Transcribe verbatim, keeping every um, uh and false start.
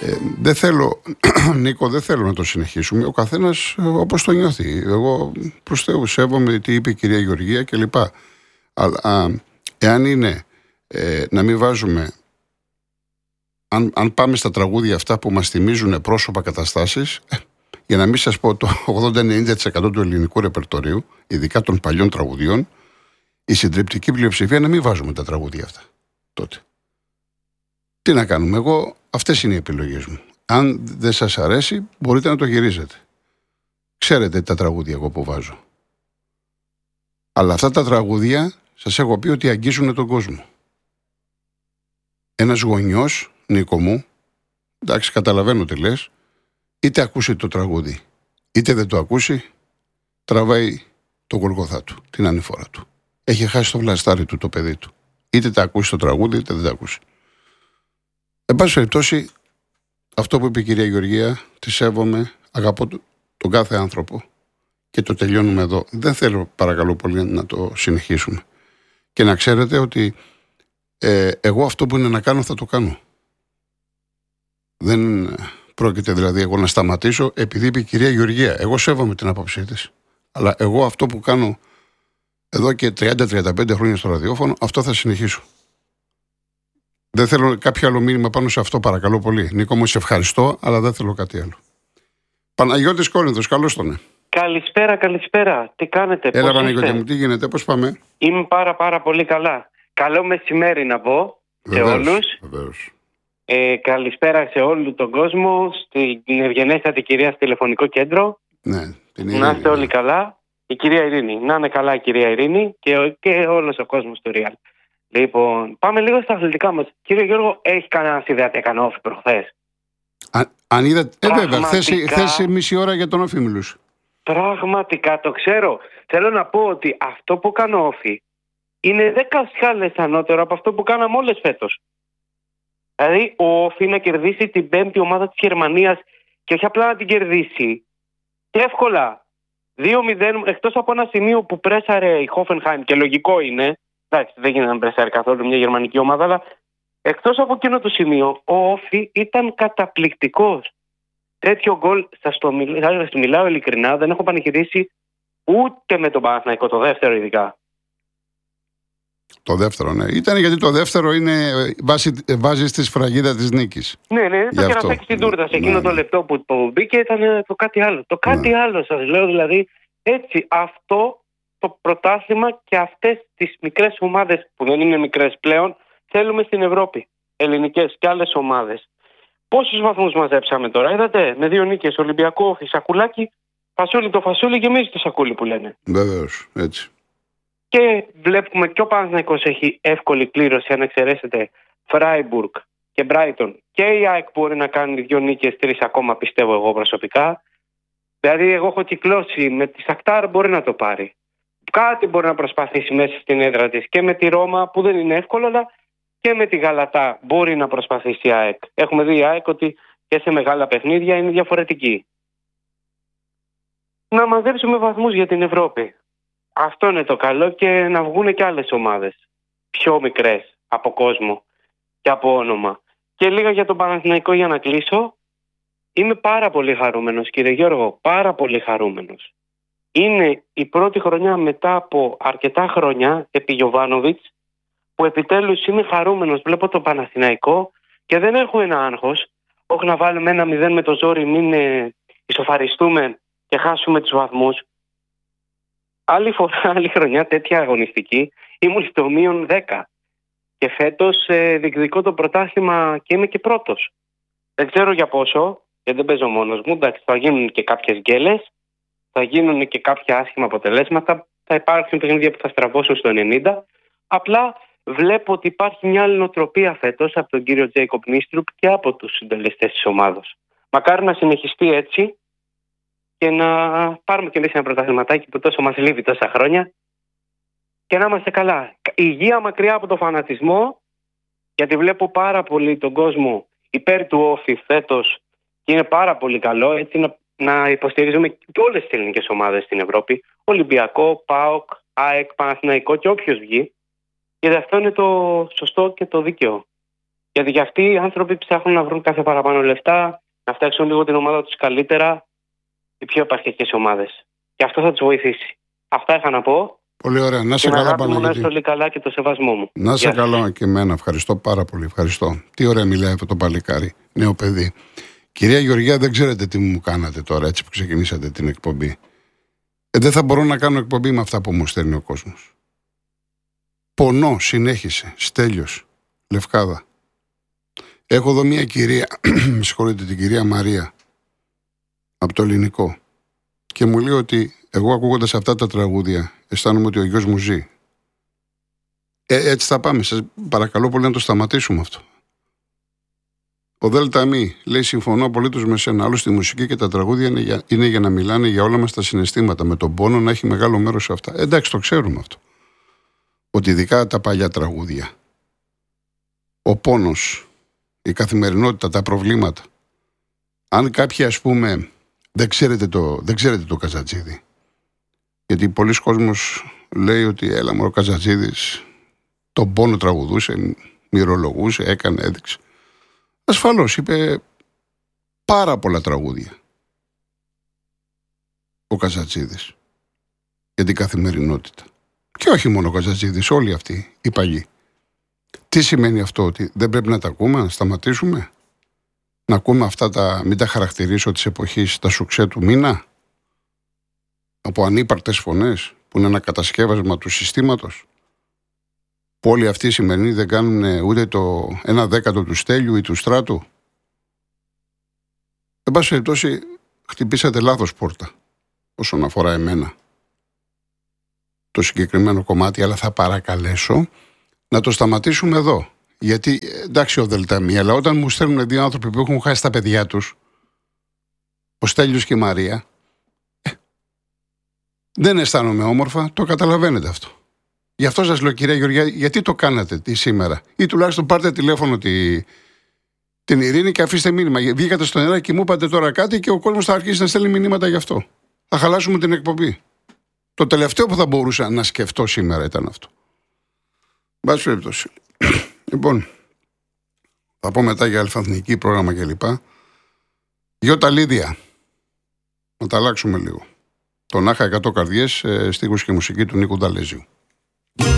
Ε, δεν θέλω, Νίκο, δεν θέλω να το συνεχίσουμε. Ο καθένας όπως το νιώθει. Εγώ προς Θεού σέβομαι τι είπε η κυρία Γεωργία κλπ. Αλλά α, εάν είναι ε, να μην βάζουμε, αν, αν πάμε στα τραγούδια αυτά που μας θυμίζουν πρόσωπα, καταστάσεις, ε, για να μην σας πω το ογδόντα με ενενήντα τοις εκατό του ελληνικού ρεπερτορίου, ειδικά των παλιών τραγουδιών, η συντριπτική πλειοψηφία να μην βάζουμε τα τραγούδια αυτά τότε. Τι να κάνουμε, εγώ αυτές είναι οι επιλογές μου. Αν δεν σας αρέσει, μπορείτε να το γυρίζετε. Ξέρετε τα τραγούδια εγώ που βάζω. Αλλά αυτά τα τραγούδια σας έχω πει ότι αγγίζουν τον κόσμο. Ένας γονιός, Νίκο μου, εντάξει, καταλαβαίνω τι λες, είτε ακούσει το τραγούδι, είτε δεν το ακούσει, τραβάει το γολγοθά του, την ανηφόρα του. Έχει χάσει το βλαστάρι του το παιδί του. Είτε τα ακούσει το τραγούδι, είτε δεν τα ακούσει. Εν πάση περιπτώσει, αυτό που είπε η κυρία Γεωργία, τη σέβομαι, αγαπώ τον κάθε άνθρωπο και το τελειώνουμε εδώ. Δεν θέλω, παρακαλώ πολύ, να το συνεχίσουμε. Και να ξέρετε ότι ε, εγώ αυτό που είναι να κάνω θα το κάνω. Δεν πρόκειται δηλαδή εγώ να σταματήσω επειδή είπε η κυρία Γεωργία. Εγώ σέβομαι την άποψή της. Αλλά εγώ αυτό που κάνω εδώ και τριάντα με τριάντα πέντε χρόνια στο ραδιόφωνο, αυτό θα συνεχίσω. Δεν θέλω κάποιο άλλο μήνυμα πάνω σε αυτό, παρακαλώ πολύ. Νίκο μου, σε ευχαριστώ, αλλά δεν θέλω κάτι άλλο. Παναγιώτης Κόρινθος, καλώς τον. Καλησπέρα, καλησπέρα. Τι κάνετε, Έλα, πώς Παναγιώτη είστε? μου, τι γίνεται, πώς πάμε? Είμαι πάρα πάρα πολύ καλά. Καλό μεσημέρι να πω Βεβαίως, σε όλους. Βεβαίως. Ε, καλησπέρα σε όλο τον κόσμο, στην ευγενέστατη κυρία στο τηλεφωνικό κέντρο. Ναι, την Ειρήνη, Να είστε όλοι ναι. καλά. Η κυρία Ειρήνη. Να είναι καλά η κυρία Ειρήνη και, και όλος ο κόσμος του Real. Λοιπόν, πάμε λίγο στα αθλητικά μας. Κύριε Γιώργο, έχει κανένα ιδέα τι έκανε όφη προχθές? Αν, αν είδατε. Ε, βέβαια, Πραγματικά. χθες μισή ώρα για τον Όφη μιλούσε. Πραγματικά το ξέρω. Θέλω να πω ότι αυτό που έκανε ο Όφη είναι δέκα σκάλες ανώτερο από αυτό που κάναμε όλες φέτος. Δηλαδή, ο Όφη να κερδίσει την πέμπτη ομάδα της Γερμανίας και όχι απλά να την κερδίσει. Και εύκολα. δύο μηδέν, εκτός από ένα σημείο που πρέσαρε η Hoffenheim, και λογικό είναι. Εντάξει, δεν γίνεται να πρέσαρε καθόλου μια γερμανική ομάδα, αλλά εκτός από εκείνο το σημείο, ο Όφη ήταν καταπληκτικός. Τέτοιο γκολ, σας το μιλάω, σας το μιλάω ειλικρινά, δεν έχω πανηγυρίσει ούτε με τον Παναθηναϊκό, το δεύτερο ειδικά. Το δεύτερο, ναι. Ήταν γιατί το δεύτερο είναι βάση, βάζει στη σφραγίδα της νίκης. Ναι, ναι, το κερατάκι στην τούρτα σε εκείνο ναι, το ναι. λεπτό που, που μπήκε ήταν το κάτι άλλο. Το κάτι Ναι. άλλο σας λέω, δηλαδή έτσι αυτό το πρωτάθλημα και αυτές τις μικρές ομάδες που δεν είναι μικρές πλέον θέλουμε στην Ευρώπη. Ελληνικές και άλλες ομάδες. Πόσους βαθμούς μαζέψαμε τώρα, είδατε, με δύο νίκες, Ολυμπιακό, Όφη, σακουλάκι, φασούλι το φασούλι, γεμίζει το σακούλι που λένε. Βεβαίως, έτσι. Και βλέπουμε και ο Παναθηναϊκός έχει εύκολη κλήρωση, αν εξαιρέσετε Φράιμπουργκ και Μπράιτον. Και η ΑΕΚ μπορεί να κάνει δύο νίκες, τρεις ακόμα, πιστεύω εγώ προσωπικά. Δηλαδή, εγώ έχω κυκλώσει με τη Σακτάρ, μπορεί να το πάρει. Κάτι μπορεί να προσπαθήσει μέσα στην έδρα της και με τη Ρώμα, που δεν είναι εύκολο, αλλά και με τη Γαλατά μπορεί να προσπαθήσει η ΑΕΚ. Έχουμε δει η ΑΕΚ ότι και σε μεγάλα παιχνίδια είναι διαφορετική. Να μαζέψουμε βαθμούς για την Ευρώπη. Αυτό είναι το καλό, και να βγουν και άλλες ομάδες πιο μικρές από κόσμο και από όνομα. Και λίγα για τον Παναθηναϊκό για να κλείσω. Είμαι πάρα πολύ χαρούμενος, κύριε Γιώργο, πάρα πολύ χαρούμενος. Είναι η πρώτη χρονιά μετά από αρκετά χρόνια επί Γιοβάνοβιτς που επιτέλους είμαι χαρούμενος. Βλέπω τον Παναθηναϊκό και δεν έχω ένα άγχος. Όχι να βάλουμε ένα μηδέν με το ζόρι, μην ε, ισοφαριστούμε και χάσουμε τους βαθμούς. Άλλη φορά, άλλη χρονιά τέτοια αγωνιστική ήμουν στο μείον δέκα. Και φέτος ε, διεκδικώ το πρωτάθλημα και είμαι και πρώτος. Δεν ξέρω για πόσο, γιατί δεν παίζω μόνος μου. Εντάξει, θα γίνουν και κάποιες γκέλες, θα γίνουν και κάποια άσχημα αποτελέσματα, θα υπάρχουν παιχνίδια που θα στραβώσουν στο ενενήντα. Απλά βλέπω ότι υπάρχει μια άλλη νοοτροπία φέτος από τον κύριο Τζέικοπ Νίστρουπ και από τους συντελεστές της ομάδος. Μακάρι να συνεχιστεί έτσι και να πάρουμε κι εμείς ένα πρωταθληματάκι που τόσο μας λείπει τόσα χρόνια και να είμαστε καλά. Υγεία μακριά από το φανατισμό, γιατί βλέπω πάρα πολύ τον κόσμο υπέρ του Όφη φέτος και είναι πάρα πολύ καλό έτσι να, να υποστηρίζουμε και όλες τις ελληνικές ομάδες στην Ευρώπη. Ολυμπιακό, ΠΑΟΚ, ΑΕΚ, Παναθηναϊκό και όποιος βγει. Γιατί αυτό είναι το σωστό και το δίκαιο. Γιατί και αυτοί οι άνθρωποι ψάχνουν να βρουν κάθε παραπάνω λεφτά, να φτιάξουν λίγο την ομάδα τους καλύτερα, οι πιο επαρχιακές ομάδες. Και αυτό θα τους βοηθήσει. Αυτά είχα να πω. Πολύ ωραία. Να σε καλά, Παναγιώτη. Να καλά και το σεβασμό μου. Να σε καλά και εμένα. Ευχαριστώ πάρα πολύ. Ευχαριστώ. Τι ωραία μιλάει αυτό το παλικάρι. Νέο παιδί. Κυρία Γεωργία, δεν ξέρετε τι μου κάνατε τώρα, έτσι που ξεκινήσατε την εκπομπή. Ε, δεν θα μπορώ να κάνω εκπομπή με αυτά που μου στέλνει ο κόσμος. Πονώ, συνέχισε. Στέλιος, Λευκάδα. Έχω εδώ μια κυρία, με συγχωρείτε, την κυρία Μαρία, από το Ελληνικό. Και μου λέει ότι εγώ ακούγοντας αυτά τα τραγούδια αισθάνομαι ότι ο γιος μου ζει. Ε, έτσι θα πάμε. Σας παρακαλώ πολύ να το σταματήσουμε αυτό. Ο Δέλτα Μη λέει: συμφωνώ απολύτως με σένα. Άλλωστε, η μουσική και τα τραγούδια είναι για, είναι για να μιλάνε για όλα μας τα συναισθήματα. Με τον πόνο να έχει μεγάλο μέρος σε αυτά. Ε, εντάξει, το ξέρουμε αυτό. Ότι ειδικά τα παλιά τραγούδια, ο πόνος, η καθημερινότητα, τα προβλήματα. Αν κάποιοι, ας πούμε, δεν ξέρετε το, δεν ξέρετε το Καζατζίδη. Γιατί πολλοί κόσμος λέει ότι έλα μωρό, ο Καζατζίδης τον πόνο τραγουδούσε, μυρολογούσε, έκανε, έδειξε. Ασφαλώς είπε πάρα πολλά τραγούδια ο Καζατζίδης για την καθημερινότητα. Και όχι μόνο ο Καζατζίδης, όλοι αυτοί οι παλιοί. Τι σημαίνει αυτό, ότι δεν πρέπει να τα ακούμε, να σταματήσουμε, να ακούμε αυτά τα, μην τα χαρακτηρίσω της εποχής, τα σουξέ του μήνα, από ανύπαρτες φωνές, που είναι ένα κατασκεύασμα του συστήματος, που όλοι αυτοί οι σημερινοί δεν κάνουν ούτε το ένα δέκατο του Στέλιου ή του Στράτου. Εν πάση περιπτώσει, χτυπήσατε λάθος πόρτα όσον αφορά εμένα το συγκεκριμένο κομμάτι, αλλά θα παρακαλέσω να το σταματήσουμε εδώ. Γιατί εντάξει ο Δελταμή, αλλά όταν μου στέλνουν δύο άνθρωποι που έχουν χάσει τα παιδιά τους, ο Στέλιος και η Μαρία, ε, δεν αισθάνομαι όμορφα, το καταλαβαίνετε αυτό. Γι' αυτό σας λέω, κυρία Γεωργιά, γιατί το κάνατε τι σήμερα, ή τουλάχιστον πάρτε τηλέφωνο τη, την Ειρήνη και αφήστε μήνυμα. Βγήκατε στον αέρα και μου είπατε τώρα κάτι και ο κόσμος θα αρχίσει να στέλνει μηνύματα γι' αυτό. Θα χαλάσουμε την εκπομπή. Το τελευταίο που θα μπορούσα να σκεφτώ σήμερα ήταν αυτό. Μπας περιπτώσει. Λοιπόν, θα πω μετά για αλφαθνική πρόγραμμα κλπ. Γιώτα Λίδια. Να τα αλλάξουμε λίγο. Το Νάχα εκατό καρδιές, στίχους και μουσική του Νίκου Νταλέζιου.